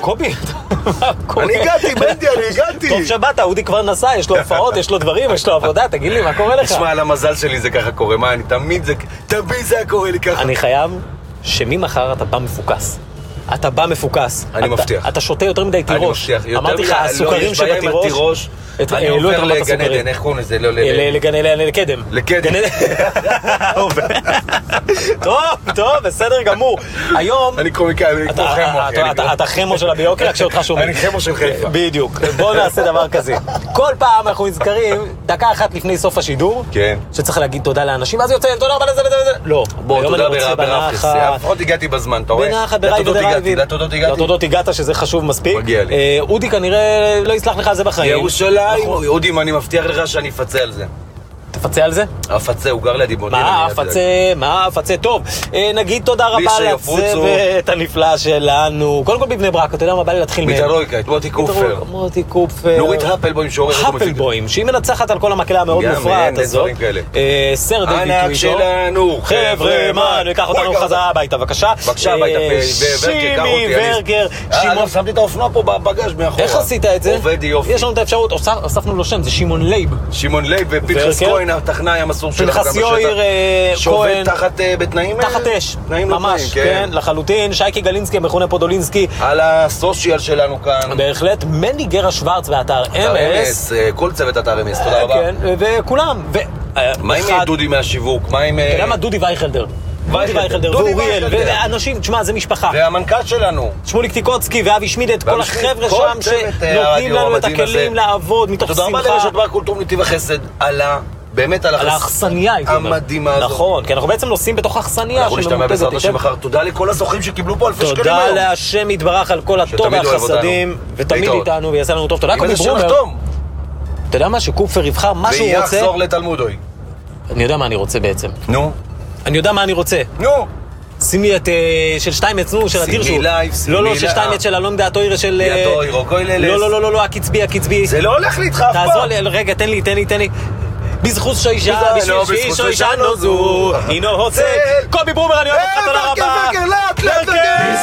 קובי, אני הגעתי, בנדי, אני הגעתי. טוב שבאת, אודי כבר נסע, יש לו הופעות, יש לו דברים, יש לו עבודה, תגיד לי, מה קורה לך? תשמע, על המזל שלי זה ככה קורה, מה, אני תמיד זה היה קורה לי ככה. אני חייב שממחר אתה בא מפוקס. אתה בא מפוקס. אני מבטיח. אתה שותה יותר מדי תירוש. אני מבטיח. אמרתי לך, הסוכרים שבתירוש... אני עובר לגן עדן, איך קוראים לזה? לקדם. לקדם. טוב, בסדר גמור. היום... אני קומיקאי, אני כמו חמו, אחי. אתה חמו של הביוקר, רק שאותך שומעים. אני חמו של חיפה. בדיוק. בואו נעשה דבר כזה. כל פעם אנחנו נזכרים, דקה אחת לפני סוף השידור, שצריך להגיד תודה לאנשים, אז יוצא, תודה רבה לזה וזה. לא. בוא, תודה ברב. לפחות הגעתי בזמן, אתה רואה? בנחת, ברייב. לתודות הגעת, שזה חשוב מספיק. מגיע לי. אודי כנראה לא יסלח לך על זה בחיים. ירושלים, אודי, אני מבטיח לך שאני אפצה על זה. תפצה על זה? אפצה, הוא גר לידי בונדין. מה אפצה? טוב, נגיד תודה רבה לצוות הנפלא שלנו. קודם כל בבני ברק, אתה יודע מה בא לי להתחיל מהם? מתרויקה, את מוטי קופר. נורית הפלבוים שעורך. הפלבוים, שהיא מנצחת על כל המקהלה המאוד מופרעת הזאת. סר דיוויד ענק שלנו, חבר'ה, מה, ניקח אותנו חזרה הביתה, בבקשה. בבקשה הביתה, שימי ורגר. שמתי את האופנוע פה בבגז' מאחורה. איך עשית את זה? עובד יופי. יש לנו את האפשרות, הוספנו לו שם, זה שמעון לייב. שמעון לייב ופנחס כהן, הטכנאי המסור שלנו גם בשטח. פנחס יויר כהן. שעובד תחת בתנאים? תחת אש. ממש, כן, לחלוטין. שייקי גלינסקי, מכונה פודולינסקי. על הסושיאל שלנו כאן. בהחלט. מני גרה שוורץ באתר אמס. כל צוות אתר אמס, תודה רבה. כן, וכולם. מה עם דודי מהשיווק? מה עם... אתה יודע מה? דודי וייכלדר. דודי וייכלדר ואוריאל, ואנשים, תשמע, זה משפחה. והמנכ"ל שלנו. שמוליק טיקוצקי ואבי שמידת, כל החבר'ה שם שנותנים לנו את הכלים לעבוד מתוך שמחה. תודה רבה לרשת בר קולטור נתיב החסד באמת על האכסניה המדהימה הזאת. נכון, כי אנחנו בעצם נוסעים בתוך האכסניה אנחנו נשתמע בעזרת השם מחר. תודה לכל הזוכים שקיבלו פה אלפי שקלים היום. תודה להשם יתברך על כל הטוב והחסדים, ותמיד איתנו ויעשה לנו טוב. תודה קובי ברומר. אתה יודע מה? שקופר יבחר מה שהוא רוצה. ויחזור לתלמודוי. אני יודע מה אני רוצה בעצם. נו. אני יודע מה אני רוצה. נו. שימי את של שטיימץ, נו, של הדיר שהוא. שימי לייב, שימי לא, של שטיימץ של אלון דעתו עירה של... דעתו עירו, כוי ללס. לא, הקצבי. זה לא הולך להתחף פה. תעזור לי, רגע, תן לי. בזכות שוישה, בשביל שוישה נוזו, הנה הוצא. קובי ברומר, אני אוהב אותך, תודה רבה.